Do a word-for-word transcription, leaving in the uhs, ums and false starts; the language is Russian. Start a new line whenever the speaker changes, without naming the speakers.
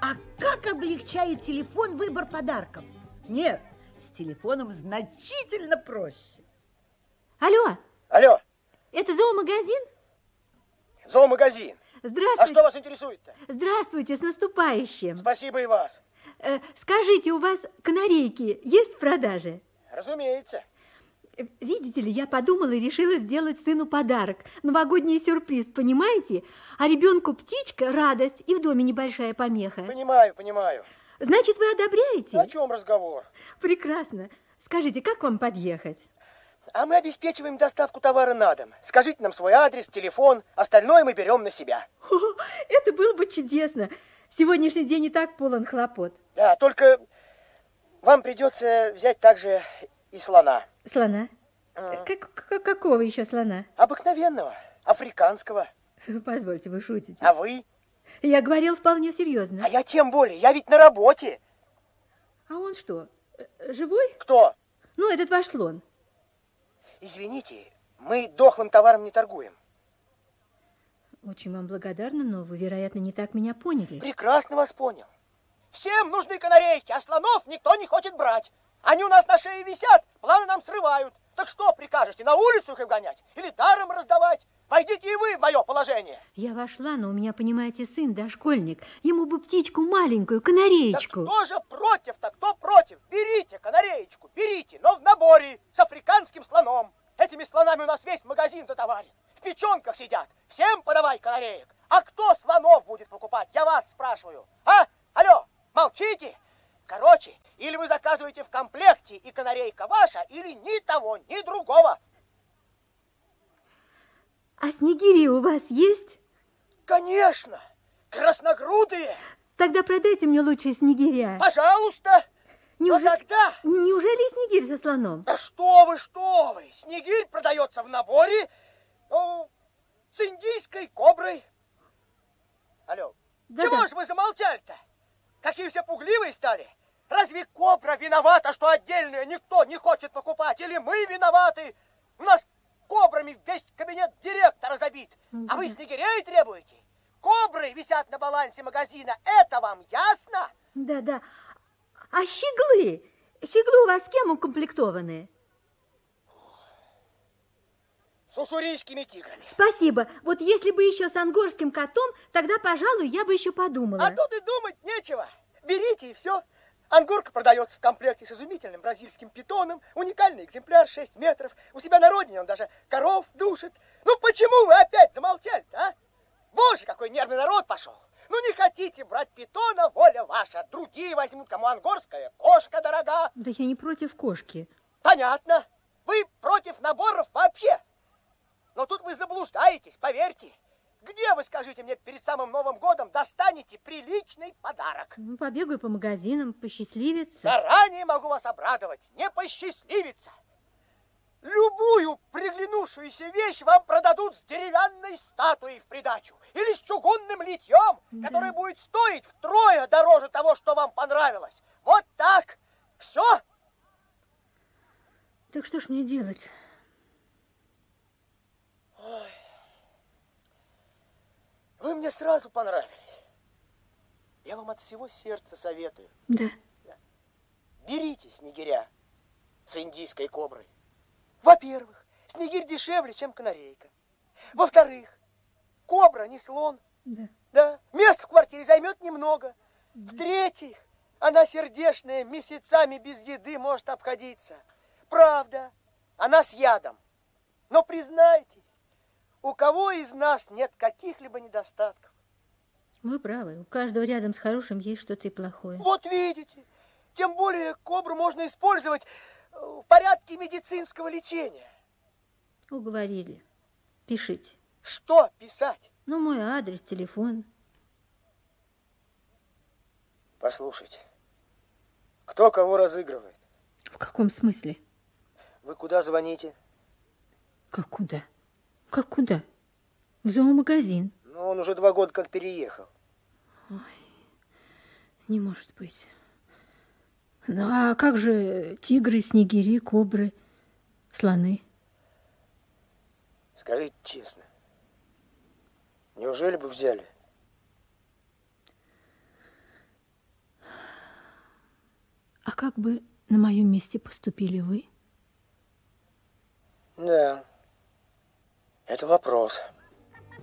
А как облегчает телефон выбор подарков? Нет, с телефоном значительно проще.
Алло.
Алло.
Это зоомагазин?
Зоомагазин.
Здравствуйте.
А что вас интересует-то?
Здравствуйте, с наступающим.
Спасибо и вас.
Э, скажите, у вас канарейки есть в продаже?
Разумеется.
Видите ли, я подумала и решила сделать сыну подарок. Новогодний сюрприз, понимаете? А ребенку птичка – радость, и в доме небольшая помеха.
Понимаю, понимаю.
Значит, вы одобряете?
О чем разговор?
Прекрасно. Скажите, как вам подъехать?
А мы обеспечиваем доставку товара на дом. Скажите нам свой адрес, телефон, остальное мы берем на себя.
О, это было бы чудесно. Сегодняшний день и так полон хлопот.
Да, только вам придется взять также и слона.
Слона?
А.
Как, как, какого еще слона?
Обыкновенного, африканского.
Позвольте, вы шутите.
А вы?
Я говорил вполне серьезно.
А я тем более, я ведь на работе.
А он что, живой?
Кто?
Ну, этот ваш слон.
Извините, мы дохлым товаром не торгуем.
Очень вам благодарна, но вы, вероятно, не так меня поняли.
Прекрасно вас понял. Всем нужны канарейки, а слонов никто не хочет брать. Они у нас на шее висят, планы нам срывают. Так что прикажете, на улицу их гонять или даром раздавать? Войдите и вы в мое положение.
Я вошла, но у меня, понимаете, сын дошкольник. Ему бы птичку маленькую, канареечку.
Так кто же против-то, кто против? Берите канареечку, берите, но в наборе с африканским слоном. Этими слонами у нас весь магазин затоварен. В печенках сидят. Всем подавай канареек. А кто слонов будет покупать? Я вас спрашиваю. А? Алло, молчите? Короче, или вы заказываете в комплекте, и канарейка ваша, или ни того, ни другого.
А снегири у вас есть?
Конечно, красногрудые.
Тогда продайте мне лучше снегиря.
Пожалуйста.
Неужели...
Но тогда...
Неужели снегирь со слоном?
Да что вы, что вы. Снегирь продается в наборе, ну, с индийской коброй. Алло,
Да,
чего
да.
же вы замолчали-то? Какие все пугливые стали? Разве кобра виновата, что отдельную никто не хочет покупать? Или мы виноваты? У нас кобрами весь кабинет директора забит. А вы снегирей требуете? Кобры висят на балансе магазина. Это вам ясно?
Да, да. А щеглы? Щеглы у вас с кем укомплектованы?
С уссурийскими тиграми.
Спасибо. Вот если бы еще с ангорским котом, тогда, пожалуй, я бы еще подумала.
А тут и думать нечего. Берите и все. Ангорка продается в комплекте с изумительным бразильским питоном. Уникальный экземпляр, шесть метров. У себя на родине он даже коров душит. Ну почему вы опять замолчали-то, а? Боже, какой нервный народ пошел. Ну не хотите брать питона, воля ваша. Другие возьмут, кому ангорская кошка дорога.
Да я не против кошки.
Понятно. Вы против наборов вообще. Но тут вы заблуждаетесь, поверьте. Где вы, скажите мне, перед самым Новым годом достанете приличный подарок?
Ну, побегаю по магазинам, посчастливиться.
Заранее могу вас обрадовать, не посчастливиться. Любую приглянувшуюся вещь вам продадут с деревянной статуей в придачу. Или с чугунным литьем, да. Которое будет стоить втрое дороже того, что вам понравилось. Вот так. Все.
Так что ж мне делать?
Ой. Вы мне сразу понравились. Я вам от всего сердца советую.
Да.
Берите снегиря с индийской коброй. Во-первых, снегирь дешевле, чем канарейка. Во-вторых, кобра не слон.
Да.
Да. Место в квартире займет немного. Да. В-третьих, она сердечная, месяцами без еды может обходиться. Правда, она с ядом. Но признайтесь, у кого из нас нет каких-либо недостатков?
Вы правы, у каждого рядом с хорошим есть что-то и плохое.
Вот видите, тем более кобру можно использовать в порядке медицинского лечения.
Уговорили. Пишите.
Что писать?
Ну, мой адрес, телефон.
Послушайте, кто кого разыгрывает?
В каком смысле?
Вы куда звоните?
Как куда? Как куда? В зоомагазин.
Ну, он уже два года как переехал.
Ой, не может быть. Ну, а как же тигры, снегири, кобры, слоны?
Скажите честно, неужели бы взяли?
как бы на моем месте поступили вы?
Да, это вопрос.